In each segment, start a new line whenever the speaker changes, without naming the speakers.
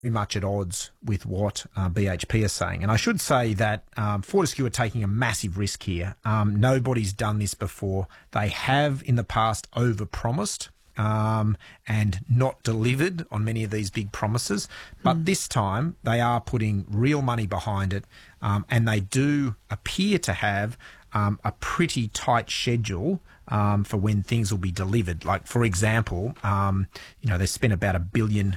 very much at odds with what BHP are saying. And I should say that Fortescue are taking a massive risk here. Nobody's done this before. They have in the past overpromised and not delivered on many of these big promises. But this time they are putting real money behind it, and they do appear to have a pretty tight schedule for when things will be delivered. Like, for example, they spent about $1 billion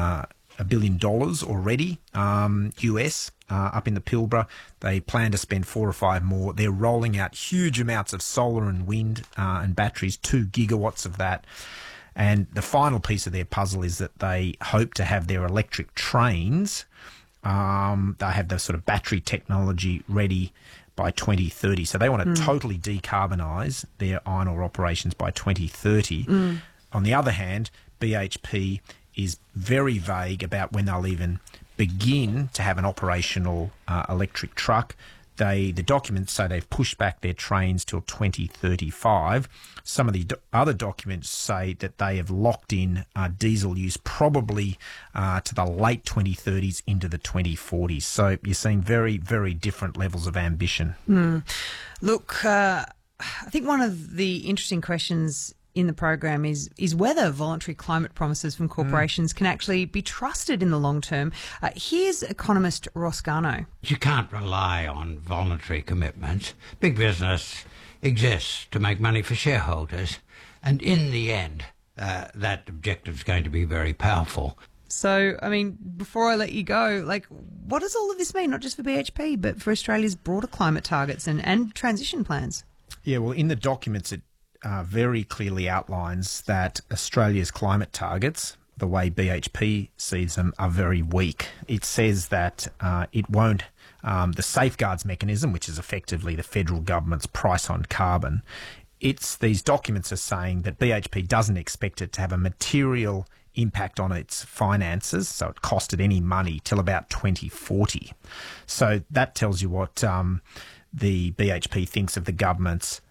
already, US, up in the Pilbara. They plan to spend 4 or 5 more. They're rolling out huge amounts of solar and wind and batteries, 2 gigawatts of that. And the final piece of their puzzle is that they hope to have their electric trains. They have the sort of battery technology ready by 2030. So they want to totally decarbonise their iron ore operations by 2030. On the other hand, BHP is very vague about when they'll even begin to have an operational electric truck. The documents say they've pushed back their trains till 2035. Some of the other documents say that they have locked in diesel use probably to the late 2030s into the 2040s. So you're seeing very, very different levels of ambition.
Look, I think one of the interesting questions in the program is whether voluntary climate promises from corporations can actually be trusted in the long term. Here's economist Ross Garnaut.
You can't rely on voluntary commitments. Big business exists to make money for shareholders, and in the end, that objective is going to be very powerful.
So, I mean, before I let you go, what does all of this mean, not just for BHP, but for Australia's broader climate targets and transition plans? Yeah, well, in the documents, it very clearly outlines that Australia's climate targets, the way BHP sees them, are very weak. It says that it won't, the safeguards mechanism, which is effectively the federal government's price on carbon, these documents are saying that BHP doesn't expect it to have a material impact on its finances, so it costed any money till about 2040. So that tells you what the BHP thinks of the government's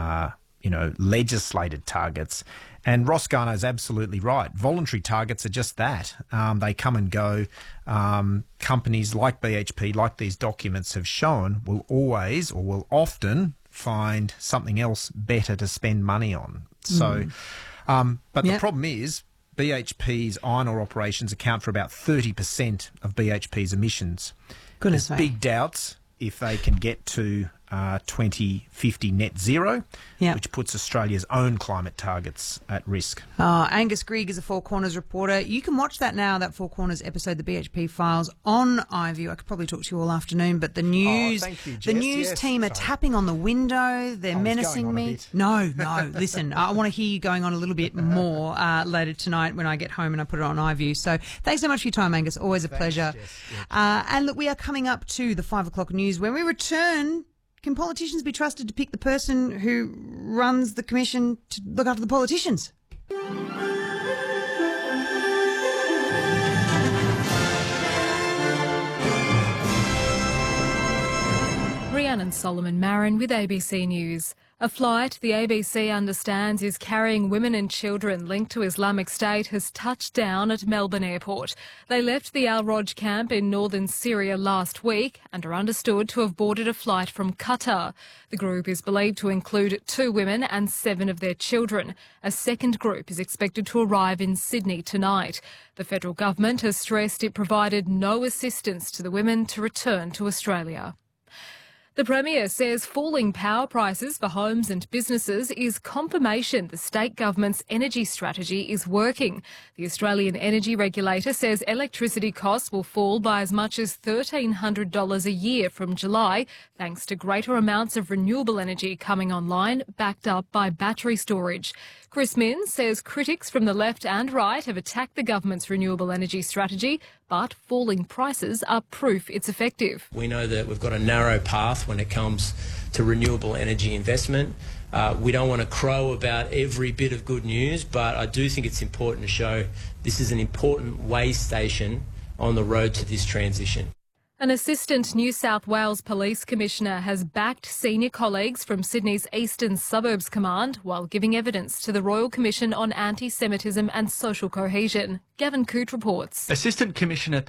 legislated targets. And Ross Garnaut is absolutely right. Voluntary targets are just that. They come and go. Companies like BHP, like these documents have shown, will always or will often find something else better to spend money on. So, the problem is BHP's iron ore operations account for about 30% of BHP's emissions. There's big doubts if they can get to 2050 net zero, which puts Australia's own climate targets at risk. Angus Grigg is a Four Corners reporter. You can watch that now, that Four Corners episode, the BHP Files, on iView. I could probably talk to you all afternoon, but the news, team are tapping on the window. They're menacing me. No, listen, I want to hear you going on a little bit more later tonight when I get home and I put it on iView. So thanks so much for your time, Angus. Always a pleasure. And look, we are coming up to the 5 o'clock news. When we return, can politicians be trusted to pick the person who runs the commission to look after the politicians?
Rhiannon Solomon Marin with ABC News. A flight the ABC understands is carrying women and children linked to Islamic State has touched down at Melbourne Airport. They left the Al-Roj camp in northern Syria last week and are understood to have boarded a flight from Qatar. The group is believed to include 2 women and 7 of their children. A second group is expected to arrive in Sydney tonight. The federal government has stressed it provided no assistance to the women to return to Australia. The Premier says falling power prices for homes and businesses is confirmation the state government's energy strategy is working. The Australian Energy Regulator says electricity costs will fall by as much as $1,300 a year from July, thanks to greater amounts of renewable energy coming online, backed up by battery storage. Chris Minns says critics from the left and right have attacked the government's renewable energy strategy, but falling prices are proof it's effective.
We know that we've got a narrow path when it comes to renewable energy investment. We don't want to crow about every bit of good news, but I do think it's important to show this is an important way station on the road to this transition.
An assistant New South Wales Police Commissioner has backed senior colleagues from Sydney's Eastern Suburbs Command while giving evidence to the Royal Commission on Anti-Semitism and Social Cohesion. Gavin Coote reports.
Assistant Commissioner